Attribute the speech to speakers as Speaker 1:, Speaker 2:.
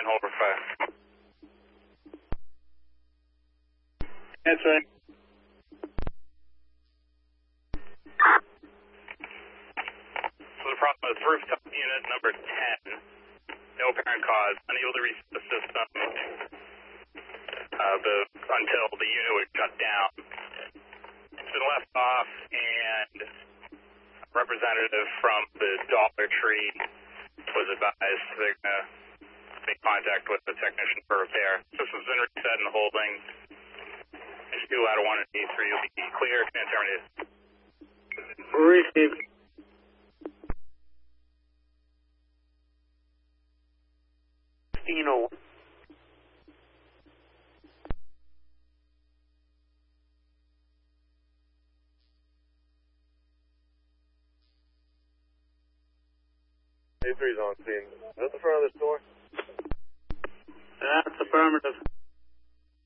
Speaker 1: hold for 5.
Speaker 2: That's right.
Speaker 1: So the problem is rooftop unit number 10. No apparent cause. Unable to reset the system until the unit was shut down. It's been left off, and a representative from the Dollar Tree was advised they're going to make contact with the technician for repair. System's been reset and holding. HQ out of 1 and D3 will be clear. Command terminated.
Speaker 2: Received. Dino.
Speaker 3: A3's on scene. Is that the front of the store?
Speaker 2: That's affirmative.